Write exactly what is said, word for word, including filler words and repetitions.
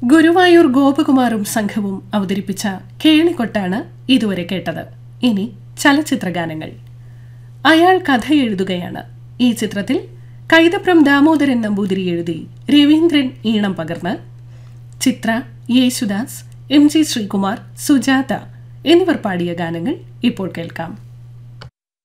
ഗുരുവായൂർ ഗോപകുമാറും സംഘവും അവതരിപ്പിച്ച കേളികൊട്ടാണ് ഇതുവരെ കേട്ടത്. ഇനി ചലച്ചിത്രഗാനങ്ങൾ. അയാൾ കഥ എഴുതുകയാണ്. ഈ ചിത്രത്തിൽ കൈതപ്രം ദാമോദരൻ നമ്പൂതിരി എഴുതി രവീന്ദ്രൻ ഈണം പകർന്ന് ചിത്ര, യേശുദാസ്, എം ജി ശ്രീകുമാർ, സുജാത എന്നിവർ പാടിയ ഗാനങ്ങൾ ഇപ്പോൾ കേൾക്കാം.